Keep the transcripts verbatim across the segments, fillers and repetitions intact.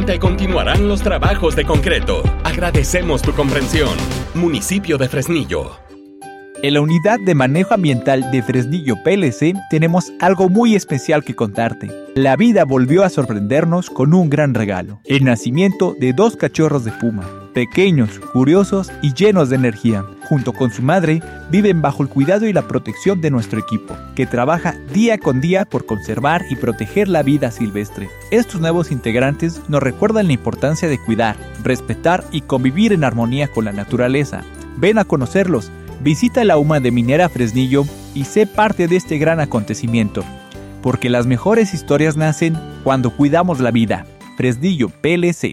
Ahorita continuarán los trabajos de concreto. Agradecemos tu comprensión. Municipio de Fresnillo. En la Unidad de Manejo Ambiental de Fresnillo P L C tenemos algo muy especial que contarte. La vida volvió a sorprendernos con un gran regalo: el nacimiento de dos cachorros de puma, pequeños, curiosos y llenos de energía. Junto con su madre, viven bajo el cuidado y la protección de nuestro equipo, que trabaja día con día por conservar y proteger la vida silvestre. Estos nuevos integrantes nos recuerdan la importancia de cuidar, respetar y convivir en armonía con la naturaleza. Ven a conocerlos. Visita la U M A de Minera Fresnillo y sé parte de este gran acontecimiento, porque las mejores historias nacen cuando cuidamos la vida. Fresnillo P L C.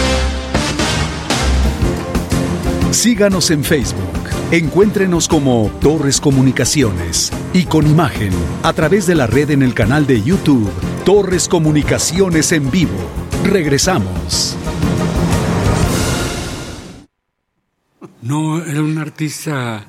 Síganos en Facebook. Encuéntrenos como Torres Comunicaciones y con imagen a través de la red en el canal de YouTube Torres Comunicaciones en vivo. Regresamos. No, era un artista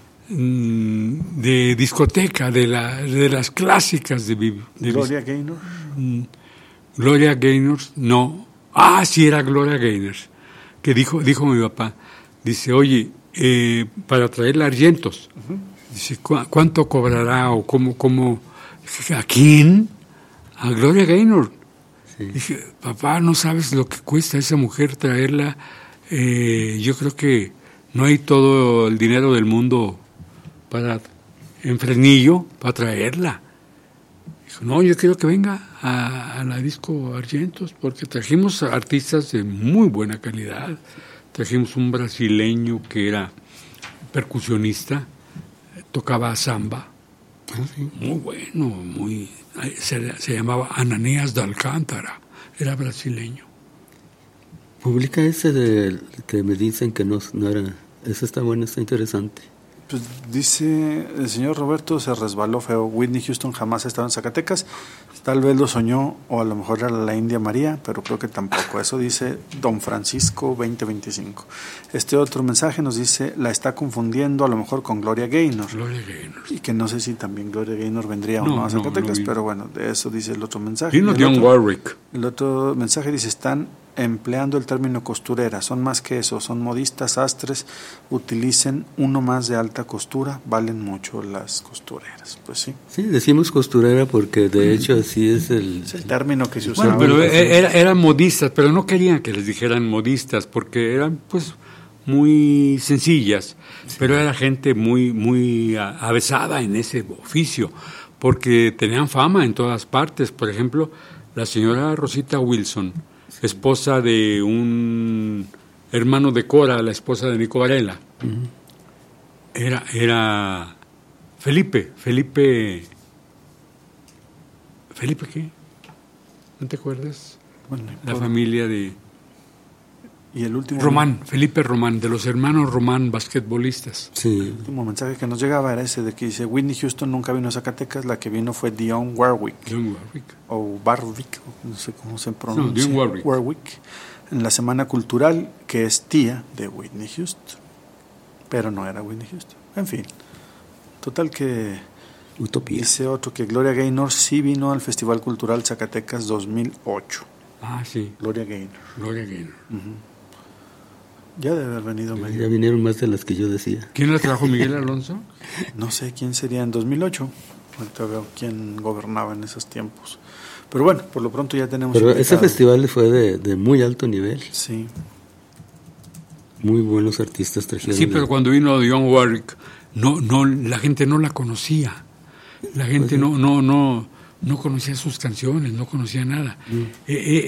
mmm, de discoteca, de, la, de las clásicas de, de Gloria Gaynor. Mmm, Gloria Gaynor, no. Ah, sí, era Gloria Gaynor. Que dijo, dijo mi papá, dice, oye, eh, para traerle Argentos, uh-huh. dice, ¿cu- ¿cuánto cobrará o cómo, cómo? Dije, ¿a quién? A Gloria Gaynor. Sí. Dije, papá, no sabes lo que cuesta a esa mujer traerla. Eh, yo creo que no hay todo el dinero del mundo para en Fresnillo para traerla. Dijo, no, yo quiero que venga a, a la disco Argentos, porque trajimos artistas de muy buena calidad. Trajimos un brasileño que era percusionista, tocaba samba, ah, sí. muy bueno, muy se, se llamaba Ananías de Alcántara, era brasileño. Publica ese de que me dicen que no, no era. Ese está bueno, está interesante. Pues dice el señor Roberto, se resbaló feo. Whitney Houston jamás ha estado en Zacatecas. Tal vez lo soñó, o a lo mejor era la India María, pero creo que tampoco. Eso dice Don Francisco veinte veinticinco. Este otro mensaje nos dice, la está confundiendo a lo mejor con Gloria Gaynor. Gloria Gaynor. Y que no sé si también Gloria Gaynor vendría no, o no a Zacatecas, no, no pero bueno, de eso dice el otro mensaje. Vino John Warwick. El otro mensaje dice, están empleando el término costurera, son más que eso, son modistas, sastres, utilicen uno más de alta costura, valen mucho las costureras, pues sí. Sí, decimos costurera porque de hecho así es el, es el término que se usaba. Bueno, pero era, eran modistas, pero no querían que les dijeran modistas porque eran pues muy sencillas, sí. Pero era gente muy, muy avesada en ese oficio, porque tenían fama en todas partes. Por ejemplo, la señora Rosita Wilson, esposa de un hermano de Cora, la esposa de Nico Varela. Uh-huh. Era, era Felipe, Felipe, ¿Felipe qué? ¿No te acuerdas? Bueno, la por... familia de... Y el último... Román, Felipe Román, de los hermanos Román, basquetbolistas. Sí. El último mensaje que nos llegaba era ese de que dice, Whitney Houston nunca vino a Zacatecas, la que vino fue Dionne Warwick. Dionne Warwick. O Barwick, no sé cómo se pronuncia. No, Dionne Warwick. Warwick. En la Semana Cultural, que es tía de Whitney Houston. Pero no era Whitney Houston. En fin. Total que... Utopía. Dice otro que Gloria Gaynor sí vino al Festival Cultural Zacatecas dos mil ocho. Ah, sí. Gloria Gaynor. Gloria Gaynor. Uh-huh. Ya debe haber venido medio. Ya vinieron más de las que yo decía. ¿Quién la trajo, Miguel Alonso? No sé quién sería en dos mil ocho. Ahorita veo quién gobernaba en esos tiempos. Pero bueno, por lo pronto ya tenemos... Pero ese festival fue de, de muy alto nivel. Sí. Muy buenos artistas trajeron. Sí, pero de... cuando vino Dionne Warwick, no, no, la gente no la conocía. La gente pues, no, no, no, no conocía sus canciones, no conocía nada. Mm. Eh,